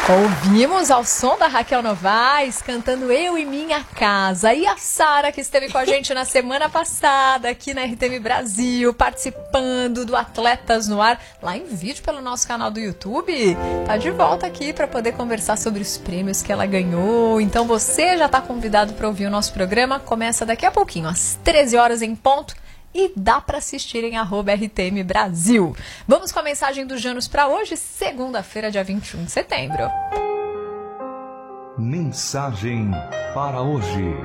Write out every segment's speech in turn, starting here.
Ouvimos ao som da Raquel Novaes cantando Eu e Minha Casa. E a Sara, que esteve com a gente na semana passada aqui na RTM Brasil, participando do Atletas no Ar, lá em vídeo pelo nosso canal do YouTube, tá de volta aqui para poder conversar sobre os prêmios que ela ganhou. Então você já está convidado para ouvir o nosso programa. Começa daqui a pouquinho, às 13 horas em ponto. E dá para assistir em @RTM Brasil. Vamos com a mensagem do Janus para hoje, segunda-feira, dia 21 de setembro. Mensagem para hoje.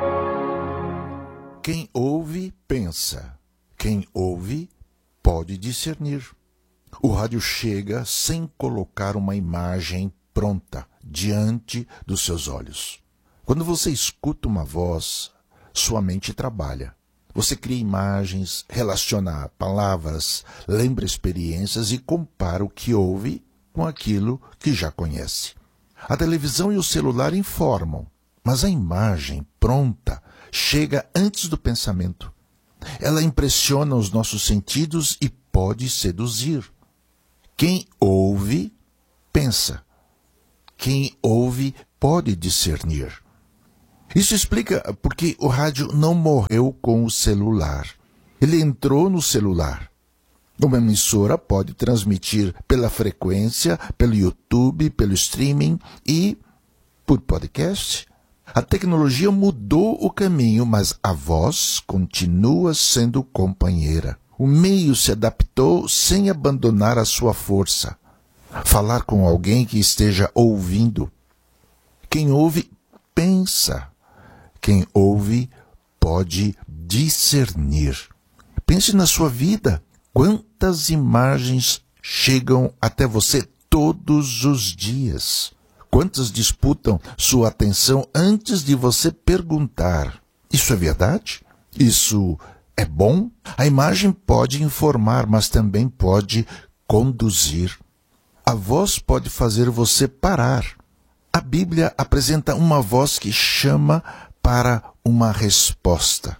Quem ouve, pensa. Quem ouve, pode discernir. O rádio chega sem colocar uma imagem pronta diante dos seus olhos. Quando você escuta uma voz, sua mente trabalha. Você cria imagens, relaciona palavras, lembra experiências e compara o que ouve com aquilo que já conhece. A televisão e o celular informam, mas a imagem pronta chega antes do pensamento. Ela impressiona os nossos sentidos e pode seduzir. Quem ouve, pensa. Quem ouve, pode discernir. Isso explica porque o rádio não morreu com o celular. Ele entrou no celular. Uma emissora pode transmitir pela frequência, pelo YouTube, pelo streaming e por podcast. A tecnologia mudou o caminho, mas a voz continua sendo companheira. O meio se adaptou sem abandonar a sua força. Falar com alguém que esteja ouvindo. Quem ouve, pensa. Quem ouve pode discernir. Pense na sua vida. Quantas imagens chegam até você todos os dias? Quantas disputam sua atenção antes de você perguntar? Isso é verdade? Isso é bom? A imagem pode informar, mas também pode conduzir. A voz pode fazer você parar. A Bíblia apresenta uma voz que chama para uma resposta.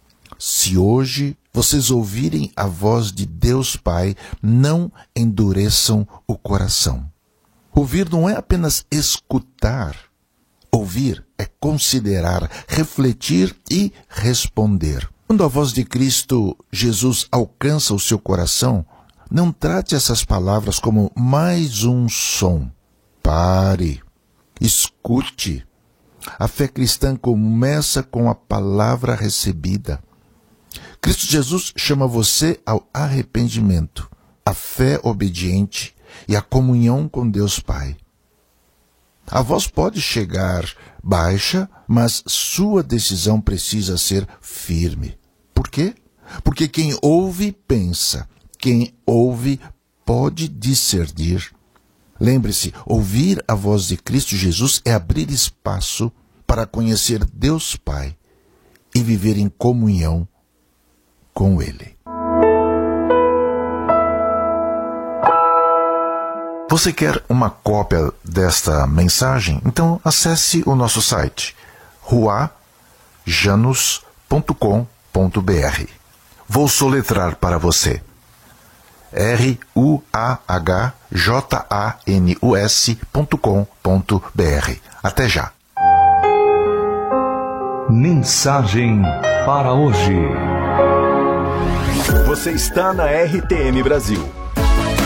Se hoje vocês ouvirem a voz de Deus Pai, não endureçam o coração. Ouvir não é apenas escutar. Ouvir é considerar, refletir e responder. Quando a voz de Cristo Jesus alcança o seu coração, não trate essas palavras como mais um som. Pare, escute. A fé cristã começa com a palavra recebida. Cristo Jesus chama você ao arrependimento, à fé obediente e à comunhão com Deus Pai. A voz pode chegar baixa, mas sua decisão precisa ser firme. Por quê? Porque quem ouve, pensa. Quem ouve, pode discernir. Lembre-se, ouvir a voz de Cristo Jesus é abrir espaço para conhecer Deus Pai e viver em comunhão com Ele. Você quer uma cópia desta mensagem? Então acesse o nosso site ruajanus.com.br. Vou soletrar para você. ruajanus.com.br. Até já. Mensagem para hoje. Você está na RTM Brasil.